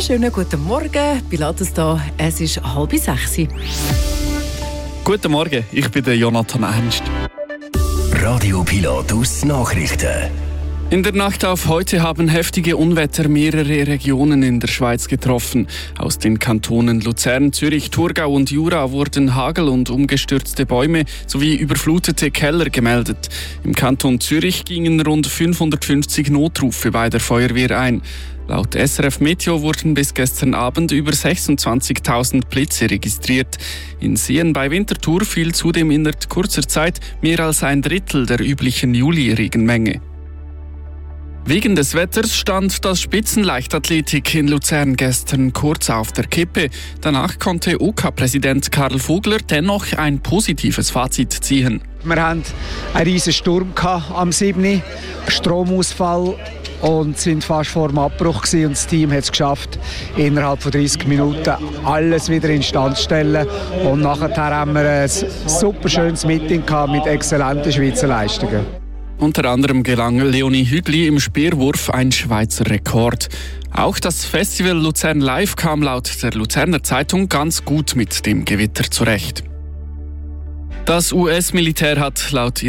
Einen schönen guten Morgen, Pilatus da. Es ist 5:30. Guten Morgen, ich bin der Jonathan Ernst. Radio Pilatus Nachrichten. In der Nacht auf heute haben heftige Unwetter mehrere Regionen in der Schweiz getroffen. Aus den Kantonen Luzern, Zürich, Thurgau und Jura wurden Hagel und umgestürzte Bäume sowie überflutete Keller gemeldet. Im Kanton Zürich gingen rund 550 Notrufe bei der Feuerwehr ein. Laut SRF Meteo wurden bis gestern Abend über 26.000 Blitze registriert. In Seen bei Winterthur fiel zudem in kurzer Zeit mehr als ein Drittel der üblichen Juli-Regenmenge. Wegen des Wetters stand das Spitzenleichtathletik in Luzern gestern kurz auf der Kippe. Danach konnte OK-Präsident Karl Vogler dennoch ein positives Fazit ziehen. Wir hatten einen riesen Sturm am 7. Stromausfall und sind fast vor dem Abbruch gewesen. Und das Team hat es geschafft, innerhalb von 30 Minuten alles wieder instand zu stellen. Und nachher haben wir ein super schönes Meeting gehabt mit exzellenten Schweizer Leistungen. Unter anderem gelang Leonie Hügli im Speerwurf ein Schweizer Rekord. Auch das Festival Luzern Live kam laut der Luzerner Zeitung ganz gut mit dem Gewitter zurecht. Das US-Militär hat laut